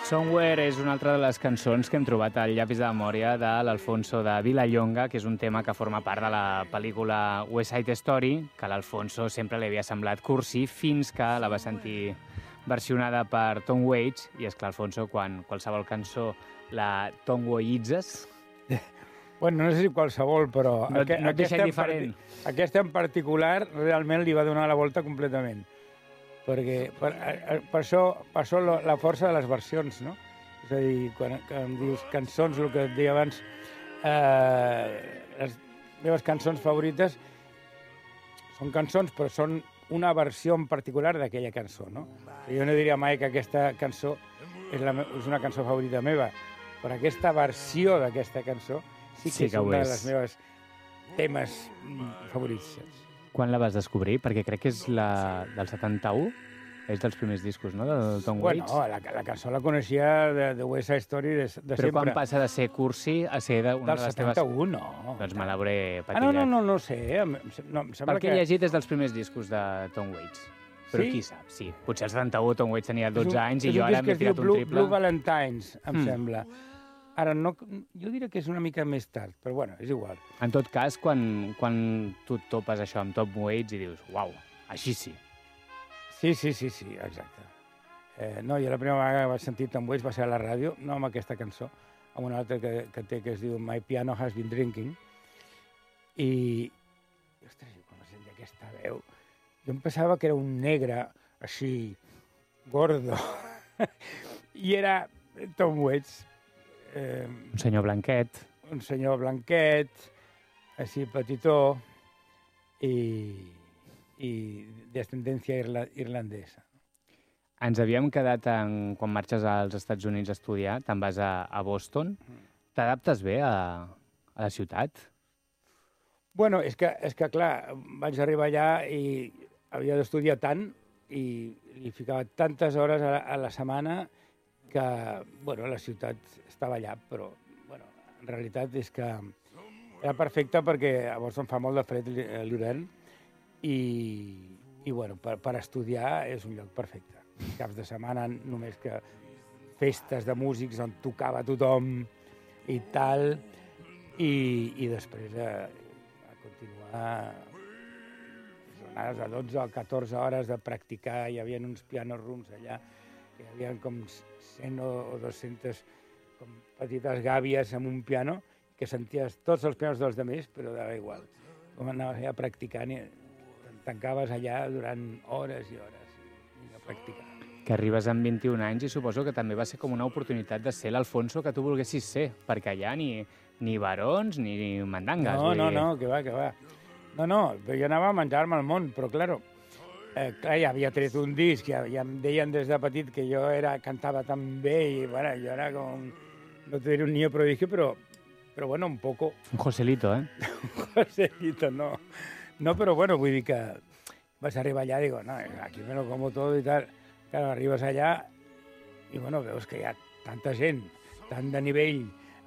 Somewhere és una altra de les cançons que hem trobat al llapis de memòria de l'Alfonso de Vilallonga, que és un tema que forma part de la pel·lícula West Side Story, que a l'Alfonso sempre li havia semblat cursi fins que la va sentir versionada per Tom Waits, i és clar, Alfonso, quan qualsevol cançó la Tom Waitses... Bueno, no sé si qualsevol, però no et deixa indiferent. Aquesta en particular realment li va donar la volta completament. Perquè per això la força de les versions, no? És a dir, quan em dius cançons, el que et deia abans, les meves cançons favorites són cançons, però són una versió en particular d'aquella cançó, no? Jo no diria mai que aquesta cançó és una cançó favorita meva, però aquesta versió d'aquesta cançó sí que és una de les meves temes favorits. Quan la vas descobrir? Perquè crec que és la del 71, és dels primers discos, no?, del Tom Waits. Bueno, la cançó la coneixia de West Side Story de sempre. Però quan passa de ser cursi a ser una de les teves... Del 71, no. Doncs me l'hauré patillat. No sé. No, em sembla perquè he llegit des dels primers discos de Tom Waits. Però sí? Qui sap, sí. Potser el 71 Tom Waits tenia 12 anys i jo ara m'he tirat un triple. Blue Valentines, em sembla. Ara, jo diria que és una mica més tard, però bueno, és igual. En tot cas, quan tu topes això amb Tom Waits i dius, uau, així sí. Sí, exacte. Jo la primera vegada que vaig sentir Tom Waits va ser a la ràdio, no amb aquesta cançó, amb una altra que té que es diu My Piano Has Been Drinking, i ostres, quan vaig sentir aquesta veu, jo em pensava que era un negre així, gordo, i era Tom Waits. Un senyor blanquet. Un senyor blanquet, així petitó, i d'ascendència irlandesa. Ens havíem quedat, quan marxes als Estats Units a estudiar, te'n vas a Boston. T'adaptes bé a la ciutat? Bueno, és que clar, vaig arribar allà i havia d'estudiar tant i li ficava tantes hores a la setmana que, bueno, la ciutat estava allà, però, bueno, en realitat és que era perfecte perquè a Boston fa molt de fred l'hivern i bueno, per estudiar és un lloc perfecte. Caps de setmana només que festes de músics on tocava tothom i tal, i després a continuar jornades de 12 o 14 hores de practicar. Hi havia uns piano rooms allà, que hi havia com 100 o 200 com petites gàbies amb un piano, que senties tots els pianos dels altres, però dava igual. Com anaves allà practicant i tancaves allà durant hores i hores a practicar. Que arribes amb 21 anys i suposo que també va ser com una oportunitat de ser l'Alfonso que tu volguessis ser, perquè allà ni barons ni mandangues. No, que va. No, però jo anava a menjar-me el món, però clar, ja havia tret un disc, ja em deien des de petit que jo cantava tan bé i bueno, jo era com, no te diré un niño prodigio, però bueno, un poco. Un Joselito, Un Joselito, no. No, però bueno, vull dir que vas arribar allà i digo, no, aquí me lo como todo y tal. Claro, arribes allà i bueno, veus que hi ha tanta gent, tant de nivell,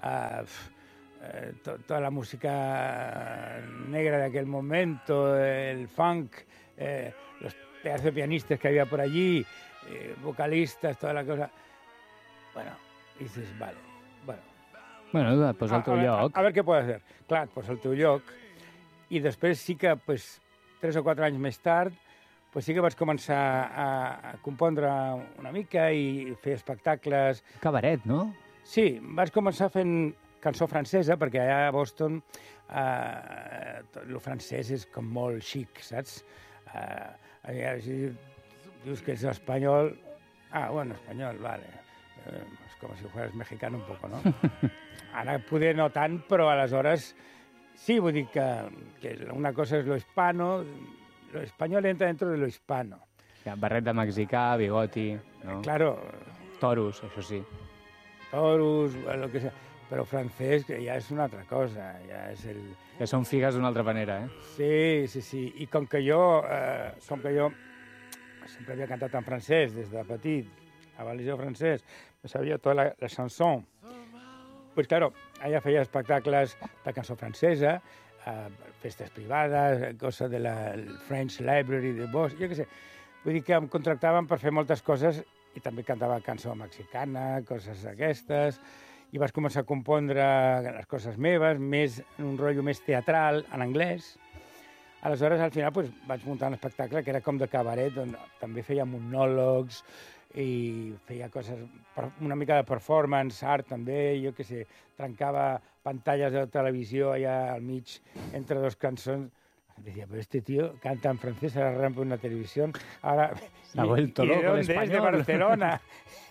toda la música negra de aquel momento, el funk, los pedazos de pianistas que había por allí, vocalistas, toda la cosa. Bueno, dices, vale, bueno. Bueno, et posa al teu lloc. A veure què puedes fer. Clar, et posa al teu lloc. I després sí que, 3 o 4 anys més tard, sí que vaig començar a compondre una mica i fer espectacles. Cabaret, no? Sí, vaig començar fent cançó francesa, perquè allà a Boston el francès és com molt xic, saps? Si dius que és espanyol... bueno, espanyol, vale. És com si fueras mexicano un poco, ¿no? Ara poder no tant, però aleshores sí, vull dir que una cosa és lo hispano, lo español entra dentro de lo hispano. Barret de mexicà, bigoti, no? Claro. Toros, això sí. Toros, lo que sea. Però francès ja és una altra cosa, ja és el... Que són figues d'una altra manera, Sí. I com que jo sempre havia cantat en francès des de petit, a València francès, me sabia tota la chanson. Pues claro, allà feia espectacles de cançó francesa, festes privades, cosa de la French Library de Boston, jo què sé. Vull dir que em contractaven per fer moltes coses i també cantava cançó mexicana, coses d'aquestes, i vaig començar a compondre les coses meves, més en un rotllo més teatral, en anglès. Aleshores, al final, doncs, vaig muntar un espectacle que era com de cabaret, on també feia monòlegs i feia coses, una mica de performance, art també, jo què sé, trencava pantalles de televisió allà al mig entre dos cançons. Decía, pero este tío canta en francés, ahora rompe una televisión, ahora... Se ha vuelto loco el español. De Barcelona.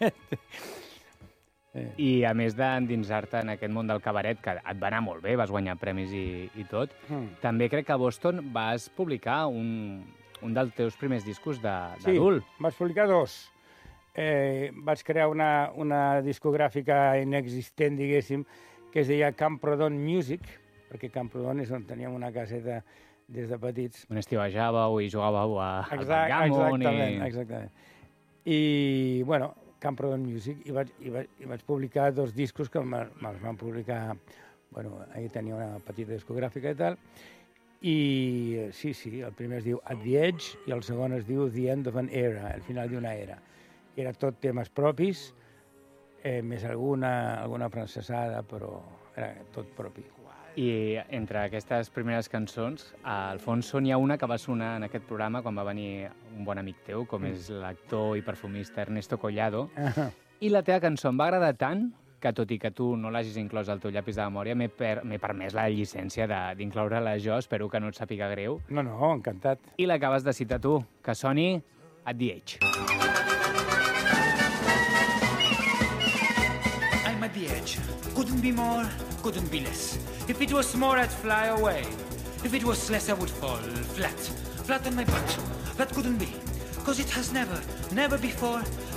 I a més d'endinsar-te en aquest món del cabaret, que et va anar molt bé, vas guanyar premis i tot, també crec que a Boston vas publicar un dels teus primers discos d'adult. Sí, vaig publicar 2. Vaig crear una discogràfica inexistent, diguéssim, que es deia Camprodon Music, perquè Camprodon és on teníem una caseta des de petits. On estibajàveu i jugàveu al backgammon. Exactament. I, bueno, Camprodon Music, i vaig publicar 2 discos que me'ls van publicar... Bueno, ahir tenia una petita discogràfica i tal. I sí, el primer es diu At the Edge i el segon es diu The End of an Era, el final d'una era. Era tot temes propis, més alguna francesada, però era tot propi. I entre aquestes primeres cançons, a Alfonso n'hi ha una que va sonar en aquest programa quan va venir un bon amic teu, com és l'actor i perfumista Ernesto Collado, i la teva cançó em va agradar tant que, tot i que tu no l'hagis inclòs al teu llapis de memòria, m'he permès la llicència d'incloure-la jo, espero que no et sàpiga greu. No, encantat. I l'acabes de citar tu, que soni At the Edge. I'm at the edge. Couldn't be more, couldn't be less. If it was more, I'd fly away. If it was less, I would fall flat on my butt. That couldn't be, 'cause it has never before